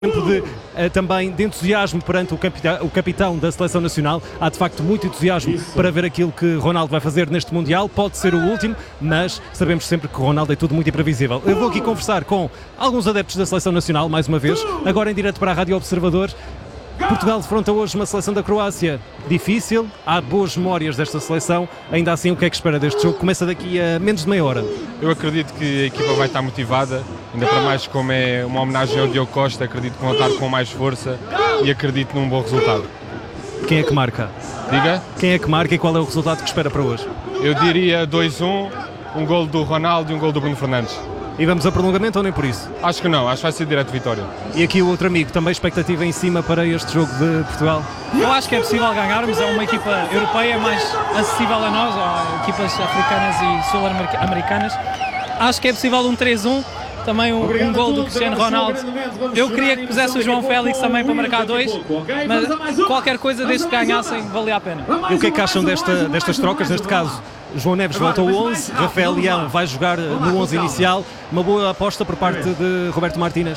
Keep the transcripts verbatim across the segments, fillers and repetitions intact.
Tempo de, uh, também de entusiasmo perante o capitão, o capitão da Seleção Nacional. Há de facto muito entusiasmo para ver aquilo que Ronaldo vai fazer neste Mundial. Pode ser o último, mas sabemos sempre que o Ronaldo é tudo muito imprevisível. Eu vou aqui conversar com alguns adeptos da Seleção Nacional, mais uma vez, agora em direto para a Rádio Observador. Portugal defronta hoje uma seleção da Croácia difícil, há boas memórias desta seleção, ainda assim o que é que espera deste jogo? Começa daqui a menos de meia hora. Eu acredito que a equipa vai estar motivada, ainda para mais como é uma homenagem ao Diogo Costa, acredito que vão estar com mais força e acredito num bom resultado. Quem é que marca? Diga? Quem é que marca e qual é o resultado que espera para hoje? Eu diria dois a um, um golo do Ronaldo e um golo do Bruno Fernandes. E vamos a prolongamento ou nem por isso? Acho que não, acho que vai ser direto vitória. E aqui o outro amigo, também expectativa em cima para este jogo de Portugal? Eu acho que é possível ganharmos, é uma equipa europeia mais acessível a nós, ou equipas africanas e sul-americanas. Acho que é possível um três a um, também um, um gol do Cristiano Ronaldo. Eu queria que pusesse o João Félix também para marcar dois, mas qualquer coisa desde que ganhassem valia a pena. E o que é que acham desta, destas trocas, neste caso? João Neves volta ao onze, Rafael Leão vai jogar no onze inicial, uma boa aposta por parte de Roberto Martínez.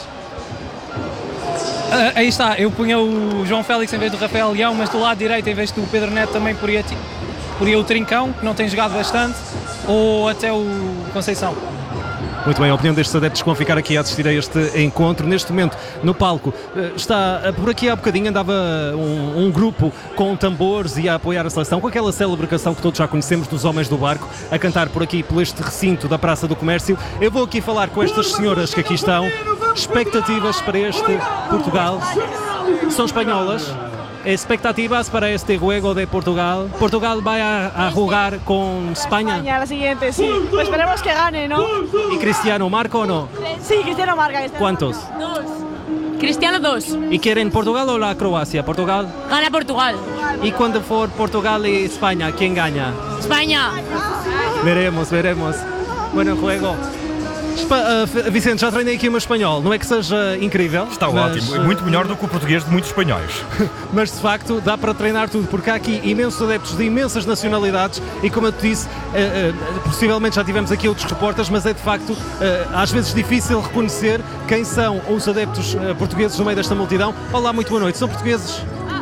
Uh, aí está, eu punha o João Félix em vez do Rafael Leão, mas do lado direito em vez do Pedro Neto também poria, poria o Trincão, que não tem jogado bastante, ou até o Conceição. Muito bem, a opinião destes adeptos que vão ficar aqui a assistir a este encontro. Neste momento, no palco, está, por aqui há bocadinho andava um, um grupo com tambores e a apoiar a seleção, com aquela célebre canção que todos já conhecemos dos Homens do Barco, a cantar por aqui, por este recinto da Praça do Comércio. Eu vou aqui falar com estas senhoras que aqui estão. Expectativas para este Portugal? São espanholas? Expectativas para este juego de Portugal. Portugal vai a, a jugar con España. España la siguiente, sí. Pues esperemos que gane, ¿no? ¿Y Cristiano marca o no? Sí, Cristiano marca. Este ¿Cuántos? Dos. Cristiano dos. ¿Y quieren Portugal o la Croacia? Portugal. Gana Portugal. ¿Y cuando for Portugal y España, quién gana? España. Veremos, veremos. Bueno juego. Espa uh, Vicente, já treinei aqui o meu espanhol, não é que seja incrível? Está mas, ótimo, é muito melhor do que o português de muitos espanhóis. Mas de facto dá para treinar tudo, porque há aqui imensos adeptos de imensas nacionalidades e como eu te disse, uh, uh, possivelmente já tivemos aqui outros reportas, mas é de facto uh, às vezes difícil reconhecer quem são os adeptos uh, portugueses no meio desta multidão. Olá, muito boa noite, são portugueses?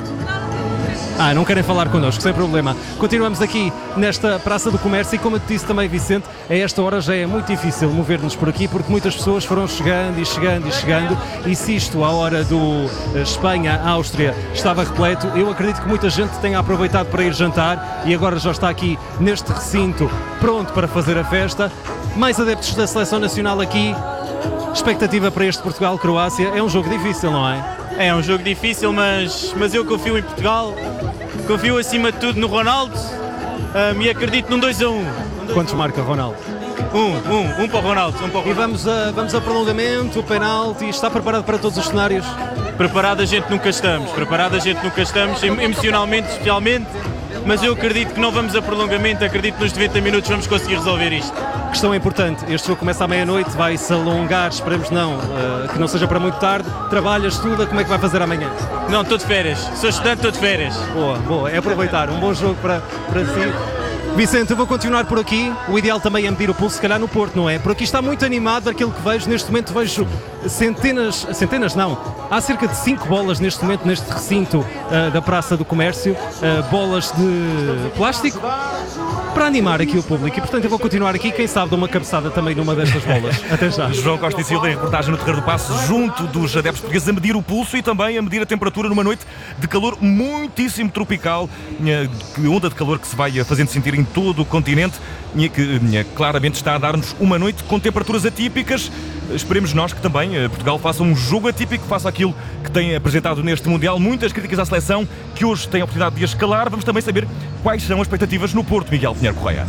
Ah, não querem falar connosco, sem problema. Continuamos aqui nesta Praça do Comércio e como eu te disse também, Vicente, a esta hora já é muito difícil mover-nos por aqui porque muitas pessoas foram chegando e chegando e chegando e se isto à hora do Espanha-Áustria estava repleto, eu acredito que muita gente tenha aproveitado para ir jantar e agora já está aqui neste recinto pronto para fazer a festa. Mais adeptos da Seleção Nacional aqui. Expectativa para este Portugal-Croácia. É um jogo difícil, não é? É um jogo difícil, mas, mas eu confio em Portugal, confio acima de tudo no Ronaldo um, e acredito num dois a um. Quantos marca Ronaldo? Um, um, um para o Ronaldo. Um para o Ronaldo. E vamos a, vamos a prolongamento, o penalti, está preparado para todos os cenários? Preparado a gente nunca estamos, preparado a gente nunca estamos, emocionalmente especialmente, mas eu acredito que não vamos a prolongamento, acredito que nos noventa minutos vamos conseguir resolver isto. Questão importante, este jogo começa à meia-noite, vai-se alongar, esperemos não, uh, que não seja para muito tarde. Trabalhas, estuda, como é que vai fazer amanhã? Não, estou de férias, sou estudante, estou de férias. Boa, boa, é aproveitar, um bom jogo para, para si. Vicente, eu vou continuar por aqui, o ideal também é medir o pulso, se calhar no Porto, não é? Por aqui está muito animado aquilo que vejo, neste momento vejo centenas, centenas não, há cerca de cinco bolas neste momento neste recinto uh, da Praça do Comércio, uh, bolas de plástico, para animar aqui o público e portanto eu vou continuar aqui, quem sabe de uma cabeçada também numa destas bolas. Até já. João Costa e Silva em reportagem no Terreiro do Paço, junto dos adeptos portugueses a medir o pulso e também a medir a temperatura numa noite de calor muitíssimo tropical, onda de calor que se vai fazendo sentir em todo o continente e que claramente está a dar-nos uma noite com temperaturas atípicas. Esperemos nós que também Portugal faça um jogo atípico, faça aquilo que tem apresentado neste Mundial. Muitas críticas à seleção que hoje tem a oportunidade de escalar. Vamos também saber quais são as expectativas no Porto, Miguel Pinheiro Correia.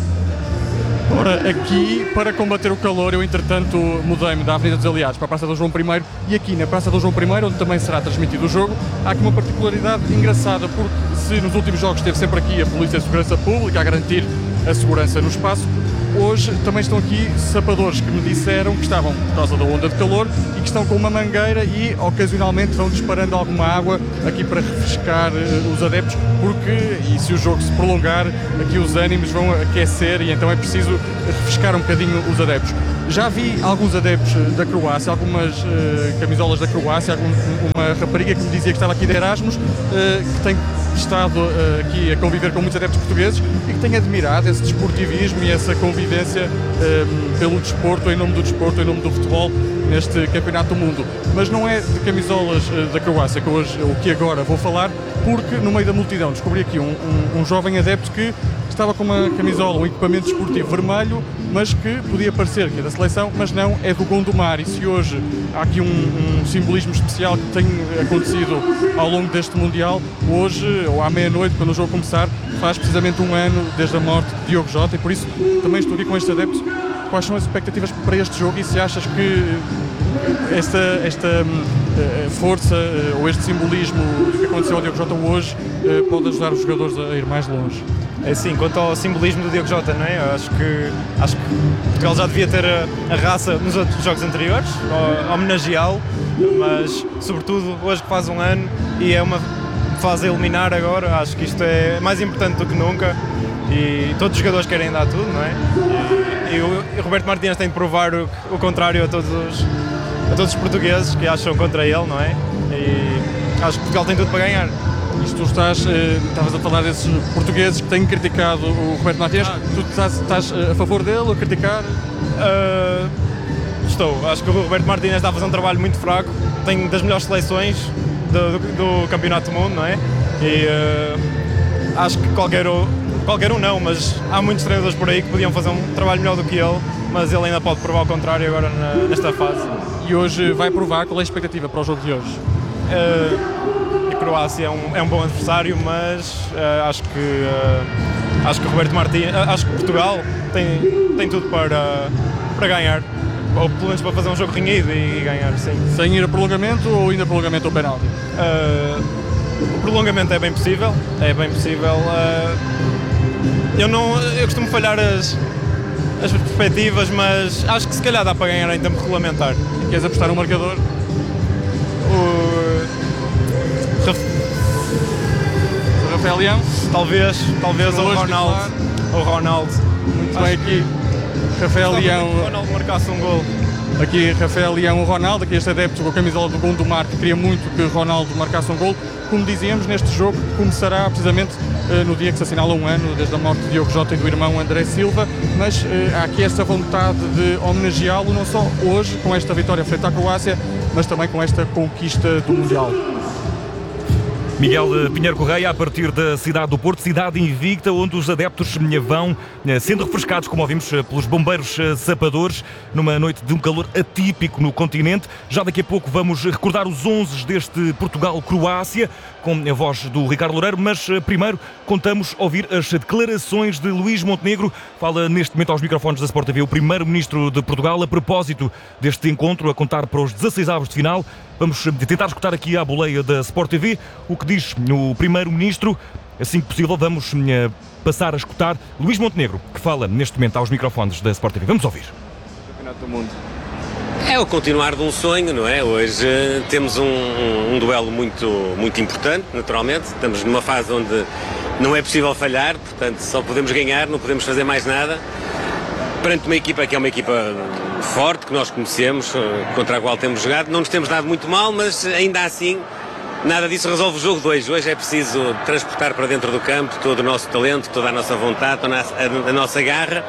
Ora, aqui, para combater o calor, eu entretanto mudei-me da Avenida dos Aliados para a Praça do João Primeiro e aqui na Praça do João Primeiro, onde também será transmitido o jogo, há aqui uma particularidade engraçada, porque se nos últimos jogos esteve sempre aqui a Polícia de Segurança Pública a garantir a segurança no espaço, hoje também estão aqui sapadores que me disseram que estavam por causa da onda de calor e que estão com uma mangueira e ocasionalmente vão disparando alguma água aqui para refrescar uh, os adeptos, porque, e se o jogo se prolongar, aqui os ânimos vão aquecer e então é preciso refrescar um bocadinho os adeptos. Já vi alguns adeptos da Croácia, algumas uh, camisolas da Croácia, algum, uma rapariga que me dizia que estava aqui de Erasmus, uh, que tem estado uh, aqui a conviver com muitos adeptos portugueses e que tem admirado esse desportivismo e essa convivência uh, pelo desporto, em nome do desporto, em nome do futebol, neste Campeonato do Mundo. Mas não é de camisolas uh, da Croácia que, hoje, o que agora vou falar, porque no meio da multidão descobri aqui um, um, um jovem adepto que estava com uma camisola, um equipamento desportivo vermelho, mas que podia parecer que é da seleção, mas não, é do Gondomar. E se hoje há aqui um, um simbolismo especial que tem acontecido ao longo deste Mundial, hoje, ou à meia-noite, quando o jogo começar, faz precisamente um ano desde a morte de Diogo Jota, e por isso também estou aqui com estes adeptos. Quais são as expectativas para este jogo e se achas que esta, esta uh, força uh, ou este simbolismo que aconteceu ao Diogo Jota hoje uh, pode ajudar os jogadores a ir mais longe? É assim, quanto ao simbolismo do Diogo Jota, não é? Eu acho que, acho que Portugal já devia ter a, a raça nos outros jogos anteriores, homenageá-lo, mas sobretudo hoje que faz um ano e é uma fase a eliminar agora, acho que isto é mais importante do que nunca e todos os jogadores querem dar tudo, não é? E, e, o, e o Roberto Martínez tem de provar o, o contrário a todos, os, a todos os portugueses que acham contra ele, não é? E acho que Portugal tem tudo para ganhar. Isto tu estás, eh, estavas a falar desses portugueses que têm criticado o Roberto Martínez, ah. tu estás, estás a favor dele, a criticar? Uh, estou, acho que o Roberto Martínez está a fazer um trabalho muito fraco, tem das melhores seleções do, do, do Campeonato do Mundo, não é? E uh, acho que qualquer, qualquer um não, mas há muitos treinadores por aí que podiam fazer um trabalho melhor do que ele, mas ele ainda pode provar o contrário agora na, nesta fase. E hoje vai provar, qual é a expectativa para o jogo de hoje? Uh, A Croácia é um, é um bom adversário, mas uh, acho que uh, acho que Roberto Martínez, uh, acho que Portugal tem, tem tudo para, para ganhar, ou pelo menos para fazer um jogo renhido e, e ganhar, sim. Sem ir a prolongamento ou ainda prolongamento ou penalti? Uh, o prolongamento é bem possível, é bem possível. Uh, eu não, eu costumo falhar as as perspectivas, mas acho que se calhar dá para ganhar em tempo regulamentar. E queres apostar no marcador? O Rafael Leão? Talvez, talvez o Ronaldo. O Ronaldo. Muito bem, aqui Rafael Leão. O Ronaldo marcasse um gol. Aqui Rafael Leão, o Ronaldo, aqui este adepto com a camisola do Gondomar que queria muito que Ronaldo marcasse um gol. Como dizíamos, neste jogo que começará precisamente uh, no dia que se assinala um ano desde a morte de Diogo Jota e do irmão André Silva, mas uh, há aqui esta vontade de homenageá-lo não só hoje com esta vitória frente à Croácia, mas também com esta conquista do Mundial. Miguel Pinheiro Correia, a partir da cidade do Porto, cidade invicta, onde os adeptos vão sendo refrescados, como ouvimos, pelos bombeiros sapadores, numa noite de um calor atípico no continente. Já daqui a pouco vamos recordar os onze deste Portugal-Croácia, com a voz do Ricardo Loureiro, mas primeiro contamos ouvir as declarações de Luís Montenegro. Fala neste momento aos microfones da Sport T V o primeiro-ministro de Portugal, a propósito deste encontro, a contar para os dezasseis avos de final. Vamos tentar escutar aqui à boleia da Sport T V o que diz o primeiro-ministro. Assim que possível, vamos passar a escutar Luís Montenegro, que fala neste momento aos microfones da Sport T V. Vamos ouvir. Campeonato do Mundo. É o continuar de um sonho, não é? Hoje uh, temos um, um, um duelo muito, muito importante, naturalmente. Estamos numa fase onde não é possível falhar, portanto só podemos ganhar, não podemos fazer mais nada. Perante uma equipa que é uma equipa forte, que nós conhecemos, uh, contra a qual temos jogado, não nos temos dado muito mal, mas ainda assim nada disso resolve o jogo de hoje. Hoje é preciso transportar para dentro do campo todo o nosso talento, toda a nossa vontade, toda a, a nossa garra,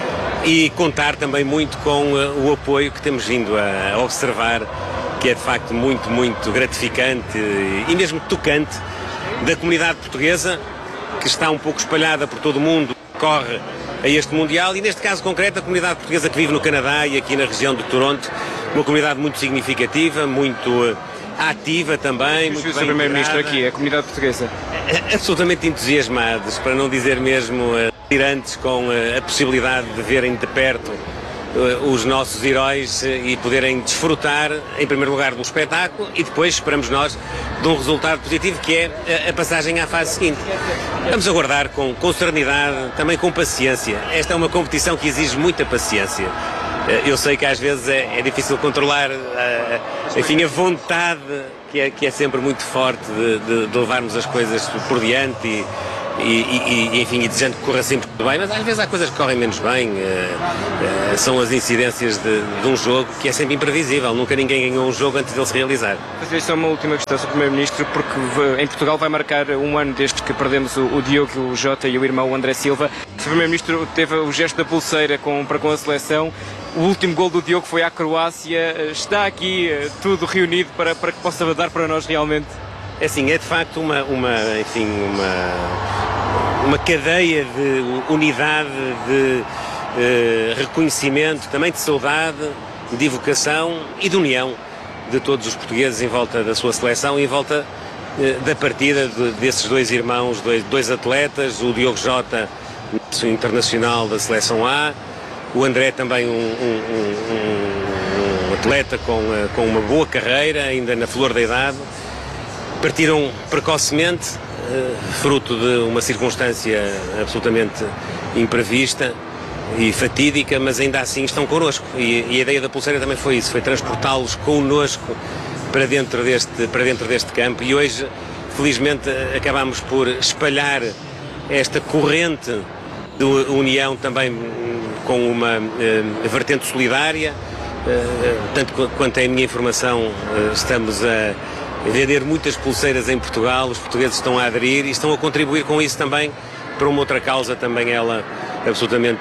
e contar também muito com uh, o apoio que temos vindo a, a observar, que é de facto muito, muito gratificante e, e mesmo tocante, da comunidade portuguesa, que está um pouco espalhada por todo o mundo, corre a este Mundial, e neste caso concreto a comunidade portuguesa que vive no Canadá e aqui na região de Toronto, uma comunidade muito significativa, muito uh, ativa também. Muito bem. O primeiro-ministro aqui, a comunidade portuguesa? Absolutamente entusiasmados, para não dizer mesmo uh, tirantes com uh, a possibilidade de verem de perto uh, os nossos heróis uh, e poderem desfrutar, em primeiro lugar, do espetáculo e depois, esperamos nós, de um resultado positivo, que é uh, a passagem à fase seguinte. Vamos aguardar com, com serenidade, também com paciência. Esta é uma competição que exige muita paciência. Eu sei que às vezes é, é difícil controlar uh, enfim, a vontade que é, que é sempre muito forte de, de, de levarmos as coisas por diante e, e, e, e enfim, e desejando que corra sempre tudo bem, mas às vezes há coisas que correm menos bem, uh, uh, são as incidências de, de um jogo que é sempre imprevisível, nunca ninguém ganhou um jogo antes dele se realizar. Fazer só uma última questão sobre o Primeiro-Ministro, porque em Portugal vai marcar um ano desde que perdemos o, o Diogo, o Jota e o irmão o André Silva. O Primeiro-Ministro teve o gesto da pulseira com, para com a seleção. O último gol do Diogo foi à Croácia. Está aqui tudo reunido para, para que possa dar para nós realmente? É assim, é de facto uma, uma, enfim, uma, uma cadeia de unidade, de uh, reconhecimento, também de saudade, de evocação e de união de todos os portugueses em volta da sua seleção e em volta uh, da partida de, desses dois irmãos, dois, dois atletas, o Diogo Jota, internacional da Seleção A, o André também um, um, um, um atleta com, com uma boa carreira, ainda na flor da idade. Partiram precocemente, fruto de uma circunstância absolutamente imprevista e fatídica, mas ainda assim estão connosco. E, e a ideia da pulseira também foi isso, foi transportá-los connosco para dentro deste, para dentro deste campo. E hoje, felizmente, acabamos por espalhar esta corrente de união também com uma uh, vertente solidária. Uh, tanto quanto é a minha informação, uh, estamos a vender muitas pulseiras em Portugal, os portugueses estão a aderir e estão a contribuir com isso também para uma outra causa, também ela absolutamente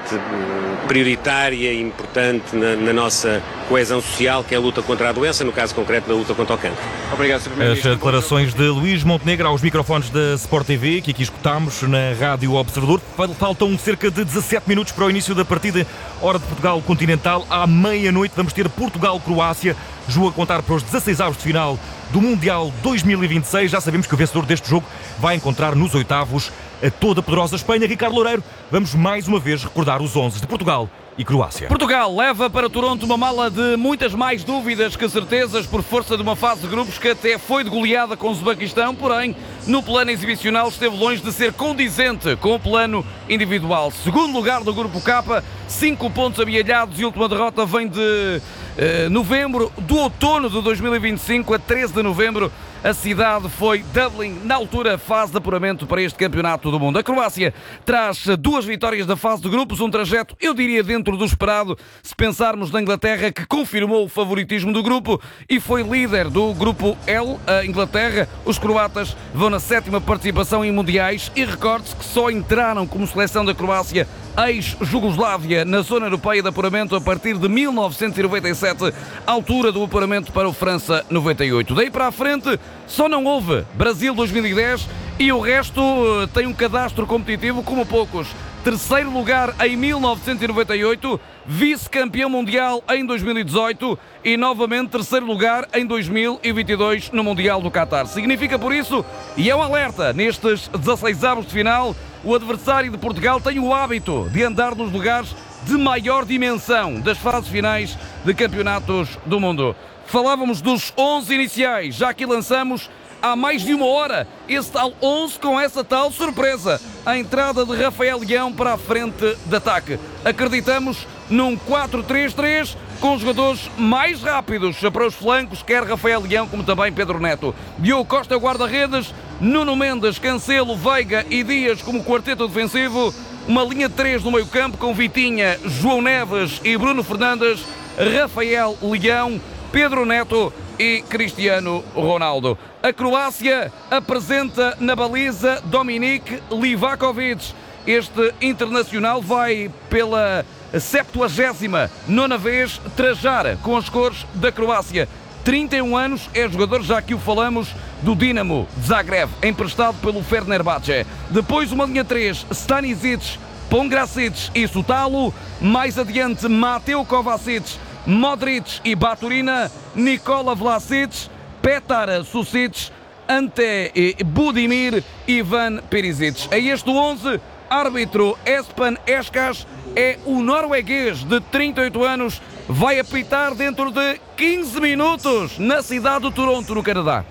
prioritária e importante na, na nossa coesão social, que é a luta contra a doença, no caso concreto da luta contra o cancro. Obrigado, senhor Primeiro-Ministro. As declarações de Luís Montenegro aos microfones da Sport T V, que aqui escutámos na Rádio Observador. Faltam cerca de dezassete minutos para o início da partida, hora de Portugal continental. À meia-noite vamos ter Portugal-Croácia, jogo a contar para os dezasseis avos de final do Mundial dois mil e vinte e seis. Já sabemos que o vencedor deste jogo vai encontrar nos oitavos a toda poderosa Espanha. Ricardo Loureiro, vamos mais uma vez recordar os onze de Portugal e Croácia. Portugal leva para Toronto uma mala de muitas mais dúvidas que certezas, por força de uma fase de grupos que até foi de goleada com o Uzbequistão, porém, no plano exibicional esteve longe de ser condizente com o plano individual. Segundo lugar do Grupo K, cinco pontos amealhados e a última derrota vem de Uh, novembro do outono de dois mil e vinte e cinco, a treze de novembro. A cidade foi Dublin, na altura, fase de apuramento para este campeonato do mundo. A Croácia traz duas vitórias da fase de grupos, um trajeto, eu diria, dentro do esperado, se pensarmos na Inglaterra, que confirmou o favoritismo do grupo e foi líder do grupo L, a Inglaterra. Os croatas vão na sétima participação em mundiais e recorde-se que só entraram como seleção da Croácia ex-Jugoslávia na zona europeia de apuramento a partir de mil novecentos e noventa e sete, altura do apuramento para o França noventa e oito. Daí para a frente só não houve Brasil dois mil e dez e o resto tem um cadastro competitivo como poucos. Terceiro lugar em mil novecentos e noventa e oito, vice-campeão mundial em dois mil e dezoito e novamente terceiro lugar em dois mil e vinte e dois no Mundial do Qatar. Significa por isso, e é um alerta, nestes dezasseis avos de final, o adversário de Portugal tem o hábito de andar nos lugares de maior dimensão das fases finais de campeonatos do mundo. Falávamos dos onze iniciais, já que lançamos há mais de uma hora esse tal onze com essa tal surpresa, a entrada de Rafael Leão para a frente de ataque. Acreditamos num quatro três três com jogadores mais rápidos para os flancos, quer Rafael Leão como também Pedro Neto. Diogo Costa, guarda-redes, Nuno Mendes, Cancelo, Veiga e Dias como quarteto defensivo. Uma linha de três no meio-campo com Vitinha, João Neves e Bruno Fernandes, Rafael Leão, Pedro Neto e Cristiano Ronaldo. A Croácia apresenta na baliza Dominik Livakovic. Este internacional vai pela septuagésima nona vez trajar com as cores da Croácia. trinta e um anos, é jogador, já que o falamos, do Dinamo Zagreb, emprestado pelo Fenerbahçe. Depois uma linha três, Stanisic, Pongracic e Sutalo. Mais adiante, Mateo Kovacic, Modric e Baturina, Nikola Vlasic, Petar Susic, Ante Budimir e Ivan Perisic. A este onze, árbitro Espen Eskas é o norueguês de trinta e oito anos, vai apitar dentro de quinze minutos na cidade de Toronto, no Canadá.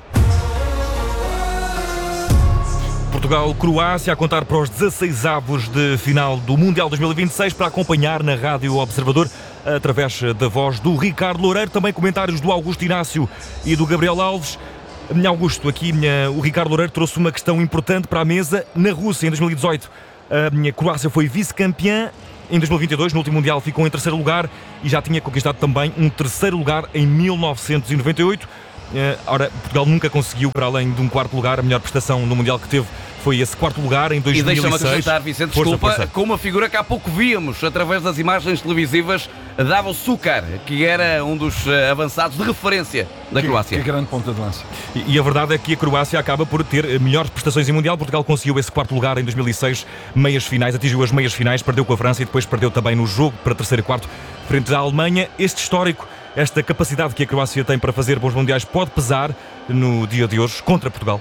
Portugal-Croácia a contar para os dezasseis avos de final do Mundial dois mil e vinte e seis, para acompanhar na Rádio Observador através da voz do Ricardo Loureiro. Também comentários do Augusto Inácio e do Gabriel Alves. Minha Augusto, aqui minha, o Ricardo Loureiro trouxe uma questão importante para a mesa. Na Rússia, em dois mil e dezoito, a minha Croácia foi vice-campeã. Em dois mil e vinte e dois, no último Mundial, ficou em terceiro lugar e já tinha conquistado também um terceiro lugar em mil novecentos e noventa e oito. Uh, ora, Portugal nunca conseguiu, para além de um quarto lugar, a melhor prestação no Mundial que teve foi esse quarto lugar em dois mil e seis. E deixa-me acrescentar, Vicente, força, desculpa, força. com uma figura que há pouco víamos, através das imagens televisivas, Davo Sukar, que era um dos uh, avançados de referência da que, Croácia. Que grande ponta de lança. E, e a verdade é que a Croácia acaba por ter melhores prestações em Mundial. Portugal conseguiu esse quarto lugar em dois mil e seis, meias finais, atingiu as meias finais, perdeu com a França e depois perdeu também no jogo para terceiro e quarto frente à Alemanha. Este histórico, esta capacidade que a Croácia tem para fazer bons Mundiais pode pesar no dia de hoje contra Portugal?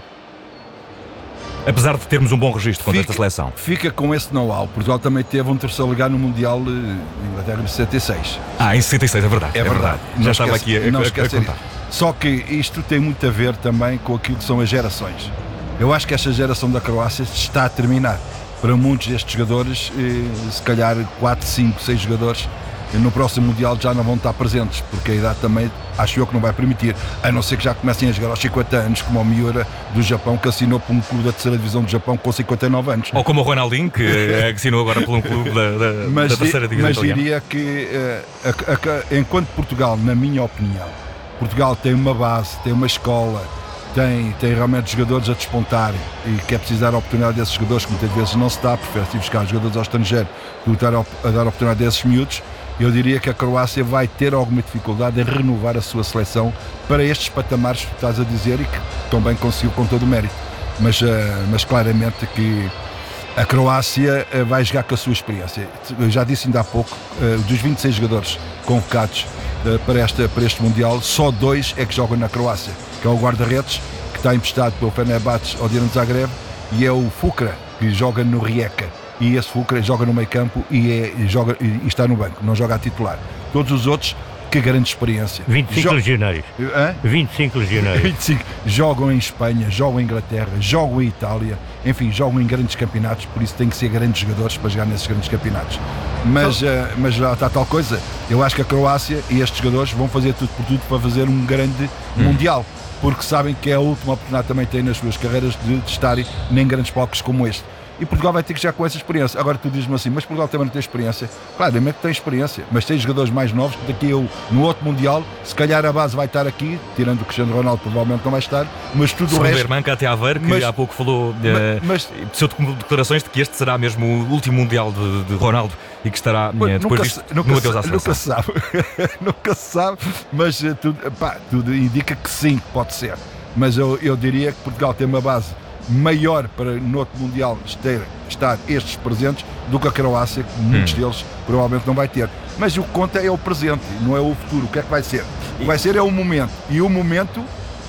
Apesar de termos um bom registro contra fica, esta seleção. Fica com esse know-how. Portugal também teve um terceiro lugar no Mundial de Inglaterra de sessenta e seis. Ah, em sessenta e seis, é verdade. É, é verdade. verdade. Já estava aqui a, não a, a, a contar. Só que isto tem muito a ver também com aquilo que são as gerações. Eu acho que esta geração da Croácia está a terminar. Para muitos destes jogadores, se calhar quatro, cinco, seis jogadores no próximo Mundial já não vão estar presentes, porque a idade também acho eu que não vai permitir, a não ser que já comecem a jogar aos cinquenta anos, como o Miura do Japão, que assinou por um clube da terceira divisão do Japão com cinquenta e nove anos. Ou como o Ronaldinho, que assinou agora por um clube da, da, mas, da terceira divisão Mas italiana. diria que, uh, a, a, enquanto Portugal, na minha opinião, Portugal tem uma base, tem uma escola, tem, tem realmente jogadores a despontar e quer precisar da oportunidade desses jogadores, que muitas vezes não se dá, prefere-se ir buscar jogadores ao estrangeiro do que a, a dar a oportunidade desses miúdos. Eu diria que a Croácia vai ter alguma dificuldade em renovar a sua seleção para estes patamares que estás a dizer e que também conseguiu com todo o mérito. Mas, uh, mas claramente que a Croácia uh, vai jogar com a sua experiência. Eu já disse ainda há pouco, uh, dos vinte e seis jogadores convocados uh, para, esta, para este Mundial, só dois é que jogam na Croácia, que é o guarda-redes, que está emprestado pelo Fenerbahçe ao Dinamo Zagreb, e é o Fukra, que joga no Rijeka. E esse Fukra joga no meio campo e, é, e, joga, e está no banco, não joga a titular. Todos os outros, que grande experiência. vinte e cinco Jo- legionários. Hã? vinte e cinco legionários. vinte e cinco. Jogam em Espanha, jogam em Inglaterra, jogam em Itália, enfim, jogam em grandes campeonatos, por isso têm que ser grandes jogadores para jogar nesses grandes campeonatos. Mas, uh, mas já está tal coisa. Eu acho que a Croácia e estes jogadores vão fazer tudo por tudo para fazer um grande hum. Mundial, porque sabem que é a última oportunidade também têm nas suas carreiras de, de estarem em grandes palcos como este. E Portugal vai ter que já com essa experiência. Agora tu dizes-me assim, mas Portugal também não tem experiência. Claro, é que tem experiência, mas tem jogadores mais novos que daqui eu, no outro Mundial, se calhar a base vai estar aqui, tirando o Cristiano Ronaldo provavelmente não vai estar, mas tudo o resto... Manca até Aveiro, que mas, há pouco falou mas, uh, de seu declarações de que este será mesmo o último Mundial de, de Ronaldo e que estará uh, depois nunca disto se, nunca no se, adeus à seleção. Nunca se sabe, nunca se sabe, mas uh, tudo, pá, tudo indica que sim, pode ser. Mas eu, eu diria que Portugal tem uma base maior para no outro Mundial ter, estar estes presentes do que a Croácia, que muitos hum. deles provavelmente não vai ter. Mas o que conta é o presente, não é o futuro. O que é que vai ser? O que vai ser é o momento. E o momento,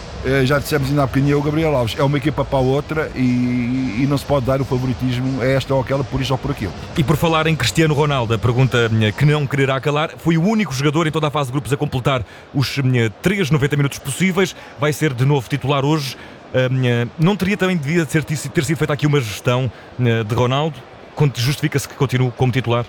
já dissemos ainda há bocadinho, é o Gabriel Alves. É uma equipa para a outra e, e não se pode dar o favoritismo a esta ou aquela por isto ou por aquilo. E por falar em Cristiano Ronaldo, a pergunta que não quererá calar, foi o único jogador em toda a fase de grupos a completar os três noventa minutos possíveis. Vai ser de novo titular hoje. Uh, não teria também devia ter, ter sido feita aqui uma gestão uh, de Ronaldo? Justifica-se que continue como titular?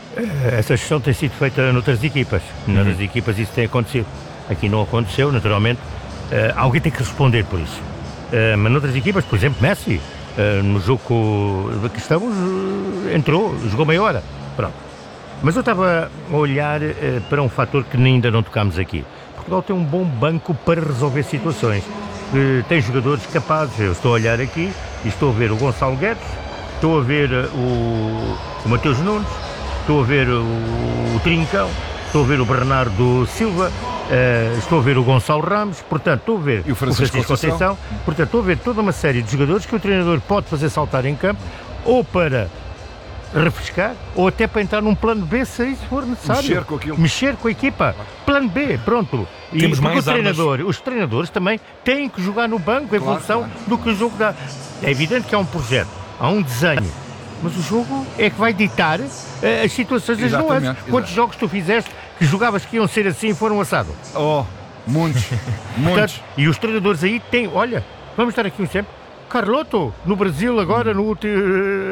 Essa gestão tem sido feita noutras equipas. Uhum. Noutras equipas isso tem acontecido. Aqui não aconteceu, naturalmente. Uh, alguém tem que responder por isso. Uh, mas noutras equipas, por exemplo, Messi, uh, no jogo que estamos, uh, entrou, jogou meia hora. Pronto. Mas eu estava a olhar uh, para um fator que ainda não tocámos aqui. Portugal tem um bom banco para resolver situações. Tem jogadores capazes. Eu estou a olhar aqui e estou a ver o Gonçalo Guedes, estou a ver o, o Mateus Nunes, estou a ver o, o Trincão, estou a ver o Bernardo Silva, uh, estou a ver o Gonçalo Ramos, portanto estou a ver e o Francisco, o Francisco Conceição, portanto estou a ver toda uma série de jogadores que o treinador pode fazer saltar em campo ou para refrescar ou até para entrar num plano B se isso for necessário. Mexer com aquilo. Mexer com a equipa. Plano B, pronto. E temos mais o treinador, os treinadores também têm que jogar no banco em claro, função claro. do que o jogo dá. É evidente que há um projeto, há um desenho, mas o jogo é que vai ditar uh, as situações das nuances. Quantos jogos tu fizeste que jogavas que iam ser assim e foram assados? Oh, muitos, muitos. Portanto, e os treinadores aí têm, olha, vamos estar aqui um exemplo. Carlotto, no Brasil agora, no último... Uh,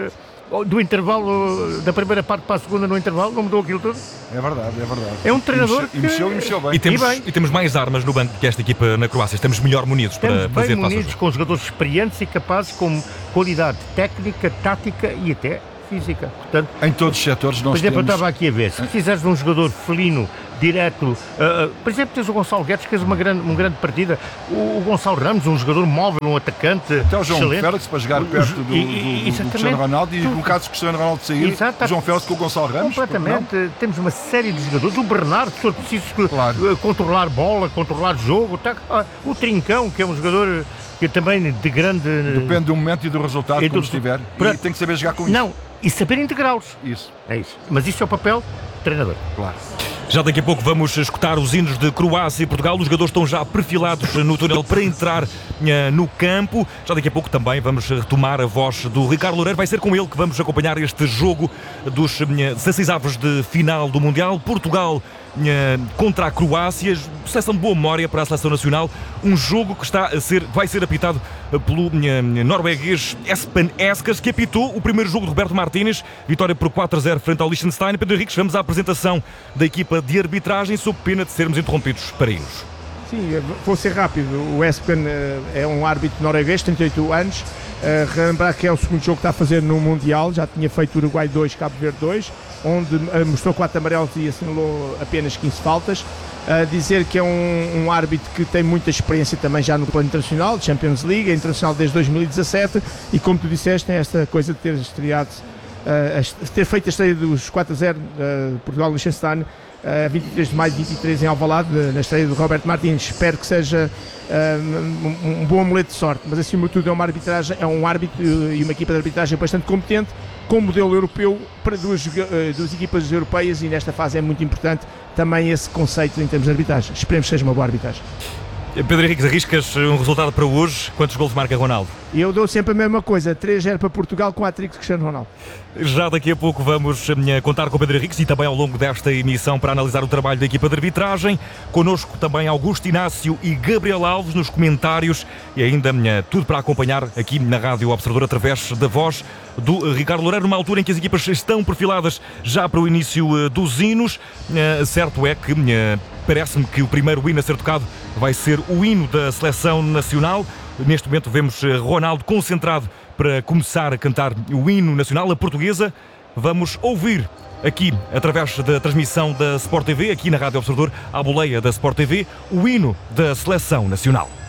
do intervalo, da primeira parte para a segunda no intervalo, não mudou aquilo tudo? É verdade, é verdade. É um treinador e mexeu, que... e mexeu bem. E temos, E bem. e temos mais armas no banco que esta equipa na Croácia. Estamos melhor munidos Estamos para fazer bem face ao munidos, jogo. com jogadores experientes e capazes, com qualidade técnica, tática e até física. Portanto, em todos os setores nós por exemplo, temos... eu estava aqui a ver, se precisares de um jogador felino, direto, uh, uh, por exemplo, tens o Gonçalo Guedes, que fez uma grande, uma grande partida, o, o Gonçalo Ramos, um jogador móvel, um atacante até o João excelente. Félix para jogar perto do, do, do, do Cristiano Ronaldo e no caso do Cristiano Ronaldo sair, Exato, o João Félix com o Gonçalo Ramos. completamente, temos uma série de jogadores, o Bernardo, se for preciso claro. controlar bola, controlar jogo, tá, ah, o Trincão, que é um jogador que também de grande... Depende do momento e do resultado, e como do... estiver, para... e tem que saber jogar com isso. Não, e saber integrá-los. Isso. É isso. Mas isso é o papel do treinador. Claro. Já daqui a pouco vamos escutar os hinos de Croácia e Portugal. Os jogadores estão já perfilados no túnel para entrar uh, no campo. Já daqui a pouco também vamos retomar a voz do Ricardo Loureiro. Vai ser com ele que vamos acompanhar este jogo dos uh, dezasseis avos de final do Mundial. Portugal uh, contra a Croácia. Seleção de boa memória para a Seleção Nacional. Um jogo que está a ser, vai ser apitado uh, pelo uh, norueguês Espen Eskers, que apitou o primeiro jogo de Roberto Martínez. Vitória por quatro a zero frente ao Liechtenstein. Pedro Henriques, vamos à apresentação da equipa de arbitragem sob pena de sermos interrompidos para hinos. Sim, vou ser rápido. O Espen é um árbitro norueguês, trinta e oito anos. Uh, relembrar que é o segundo jogo que está a fazer no Mundial. Já tinha feito Uruguai dois, Cabo Verde dois, onde uh, mostrou quatro amarelos e assinalou apenas quinze faltas. Uh, dizer que é um, um árbitro que tem muita experiência também já no plano internacional, Champions League, é internacional desde dois mil e dezassete, e como tu disseste, tem esta coisa de ter estreado, uh, ter feito a estreia dos quatro a zero uh, Portugal-Liechtenstein, a uh, vinte e três de maio de vinte e três em Alvalade, na estreia do Roberto Martins. Espero que seja uh, um, um bom amuleto de sorte, mas acima de tudo é uma arbitragem, é um árbitro e uma equipa de arbitragem bastante competente, com modelo europeu para duas, uh, duas equipas europeias, e nesta fase é muito importante também esse conceito em termos de arbitragem. Esperemos que seja uma boa arbitragem. Pedro Henriques, arriscas um resultado para hoje? Quantos golos marca Ronaldo? Eu dou sempre a mesma coisa, três a zero para Portugal com a hat-trick de Cristiano Ronaldo. Já daqui a pouco vamos contar com o Pedro Henriques e também ao longo desta emissão para analisar o trabalho da equipa de arbitragem. Connosco também Augusto Inácio e Gabriel Alves nos comentários, e ainda tudo para acompanhar aqui na Rádio Observador através da voz do Ricardo Loureiro, numa altura em que as equipas estão perfiladas já para o início dos hinos. Certo é que parece-me que o primeiro hino a ser tocado vai ser o hino da Seleção Nacional. Neste momento vemos Ronaldo concentrado para começar a cantar o hino nacional, a portuguesa. Vamos ouvir aqui, através da transmissão da Sport T V, aqui na Rádio Observador, à boleia da Sport T V, o hino da Seleção Nacional.